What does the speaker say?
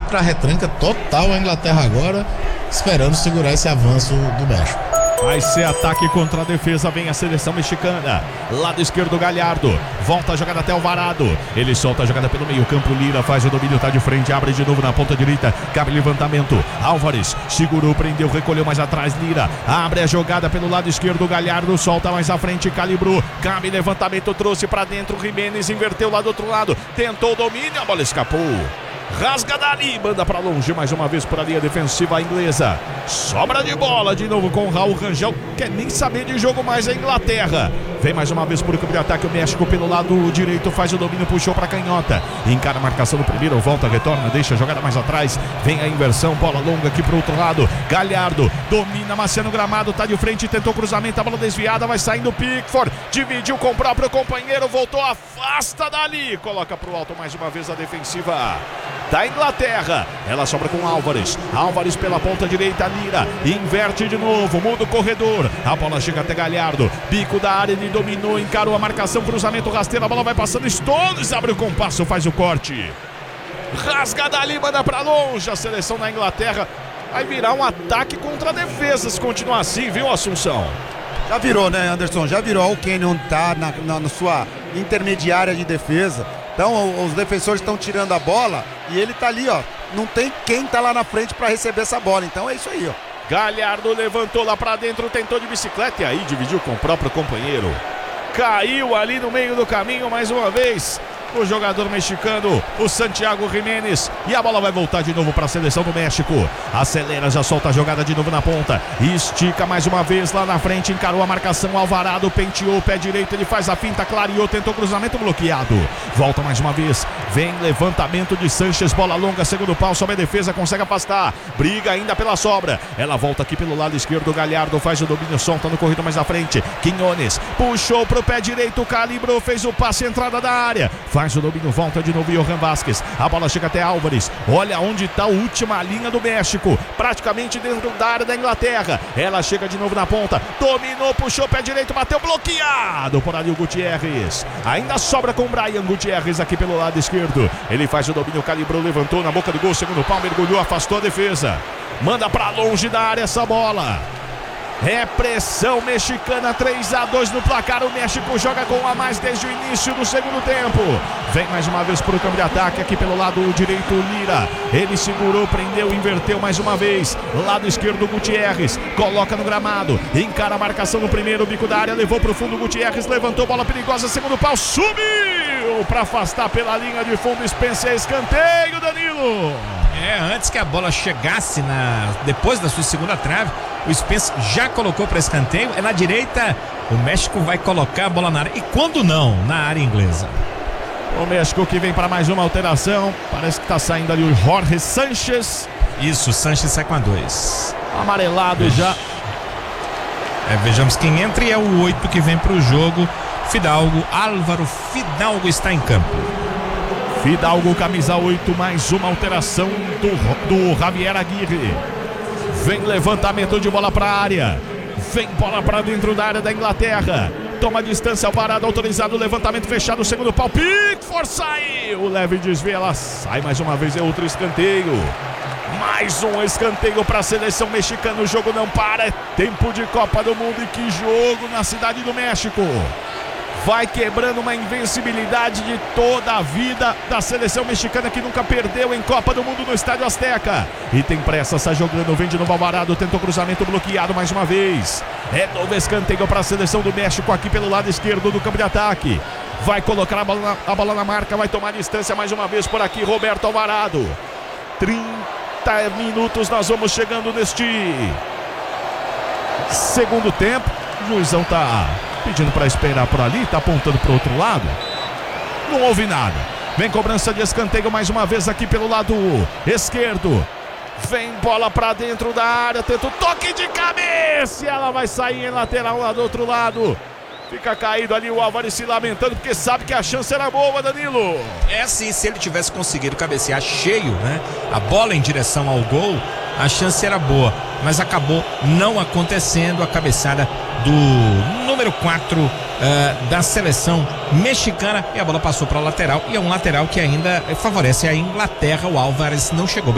para retranca total a Inglaterra agora, esperando segurar esse avanço do México. Vai ser ataque contra a defesa, vem a seleção mexicana. Lado esquerdo, Galhardo. Volta a jogada até Alvarado. Ele solta a jogada pelo meio campo. Lira faz o domínio, tá de frente, abre de novo na ponta direita. Cabe levantamento. Álvares segurou, prendeu, recolheu mais atrás. Lira abre a jogada pelo lado esquerdo. Galhardo solta mais à frente, calibrou. Cabe levantamento, trouxe pra dentro. Jimenez inverteu lá do outro lado. Tentou o domínio, a bola escapou. Rasga dali, manda pra longe mais uma vez por ali a defensiva inglesa. Sobra de bola de novo com o Raul Rangel. Quer nem saber de jogo mais a Inglaterra. Vem mais uma vez por campo de ataque o México pelo lado direito, faz o domínio, puxou pra canhota. Encara a marcação no primeiro, volta, retorna, deixa a jogada mais atrás. Vem a inversão, bola longa aqui pro outro lado. Galhardo domina, Marciano Gramado, tá de frente, tentou cruzamento, a bola desviada, vai saindo Pickford. Dividiu com o próprio companheiro, voltou, afasta dali. Coloca pro alto mais uma vez a defensiva da Inglaterra. Ela sobra com Álvares. Álvares pela ponta direita, Lira inverte de novo, muda o corredor. A bola chega até Galhardo. Bico da área, ele dominou, encarou a marcação, cruzamento rasteiro, a bola vai passando. Stones abre o compasso, faz o corte. Rasga dali, manda pra longe. A seleção da Inglaterra vai virar um ataque contra a defesa se continuar assim, viu, Assunção? Já virou, né, Anderson? Já virou. O Kenyon tá na sua intermediária de defesa. Então os defensores estão tirando a bola e ele tá ali, ó. Não tem quem tá lá na frente para receber essa bola. Então é isso aí, ó. Galhardo levantou lá pra dentro, tentou de bicicleta e aí dividiu com o próprio companheiro. Caiu ali no meio do caminho mais uma vez o jogador mexicano, o Santiago Jimenez, e a bola vai voltar de novo para a seleção do México. Acelera, já solta a jogada de novo na ponta, estica mais uma vez lá na frente, encarou a marcação, Alvarado penteou o pé direito, ele faz a finta, clareou, tentou cruzamento bloqueado, volta mais uma vez, vem levantamento de Sanches, bola longa, segundo pau, sobe a defesa, consegue afastar, briga ainda pela sobra, ela volta aqui pelo lado esquerdo, Galhardo faz o domínio, solta no corredor mais à frente, Quiñones puxou pro pé direito, calibrou, fez o passe, entrada da área, faz o domínio, volta de novo Johan Vázquez, a bola chega até Álvares, olha onde está a última linha do México, praticamente dentro da área da Inglaterra, ela chega de novo na ponta, dominou, puxou o pé direito, bateu bloqueado por ali o Gutierrez, ainda sobra com o Brian Gutierrez aqui pelo lado esquerdo, ele faz o domínio, calibrou, levantou na boca do gol, segundo pau, mergulhou, afastou a defesa, manda para longe da área essa bola. É pressão mexicana, 3-2 no placar, o México joga com a mais desde o início do segundo tempo. Vem mais uma vez para o campo de ataque aqui pelo lado direito, Lira. Ele segurou, prendeu, inverteu mais uma vez. Lado esquerdo, Gutierrez, coloca no gramado, encara a marcação no primeiro, bico da área, levou para o fundo, Gutierrez levantou, bola perigosa, segundo pau, subiu para afastar pela linha de fundo, Spencer, escanteio, Danilo. Antes que a bola chegasse depois da sua segunda trave, o Spence já colocou para escanteio. É na direita, o México vai colocar a bola na área. E quando não, na área inglesa. O México que vem para mais uma alteração. Parece que está saindo ali o Jorge Sanches. Isso, Sanches sai com a 2. Amarelado já. Vejamos quem entra e é o 8 que vem para o jogo. Fidalgo, Álvaro Fidalgo está em campo. Fidalgo, camisa 8, mais uma alteração do Javier Aguirre. Vem levantamento de bola para a área. Vem bola para dentro da área da Inglaterra. Toma distância, Alvarado autorizado, levantamento fechado, segundo pau, Pickford saiu, leve desvio, ela sai mais uma vez, é outro escanteio. Mais um escanteio para a seleção mexicana, o jogo não para, é tempo de Copa do Mundo e que jogo na cidade do México. Vai quebrando uma invencibilidade de toda a vida da seleção mexicana que nunca perdeu em Copa do Mundo no Estádio Azteca. E tem pressa, sai jogando, vem de novo Alvarado, tentou cruzamento bloqueado mais uma vez. É novo escanteio para a seleção do México aqui pelo lado esquerdo do campo de ataque. Vai colocar a bola na marca, vai tomar distância mais uma vez por aqui, Roberto Alvarado. 30 minutos nós vamos chegando neste segundo tempo. O juizão tá pedindo para esperar por ali, tá apontando para o outro lado. Não houve nada. Vem cobrança de escanteio mais uma vez aqui pelo lado esquerdo. Vem bola para dentro da área, tenta o toque de cabeça e ela vai sair em lateral lá do outro lado. Fica caído ali o Álvares se lamentando porque sabe que a chance era boa, Danilo. Sim, se ele tivesse conseguido cabecear cheio, né, a bola em direção ao gol, a chance era boa, mas acabou não acontecendo a cabeçada do número 4 da seleção mexicana e a bola passou para a lateral, e é um lateral que ainda favorece a Inglaterra. O Álvares não chegou bem.